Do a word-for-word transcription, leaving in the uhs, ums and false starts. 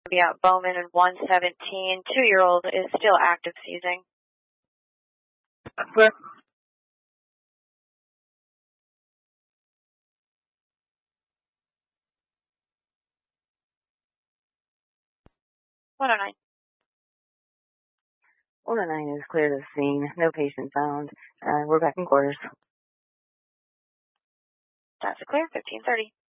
Be out Bowman and one seventeen. Two-year-old is still active seizing. Clear. one oh nine. one oh nine is clear to the scene. No patient found. Uh, we're back in quarters. That's a clear. fifteen thirty.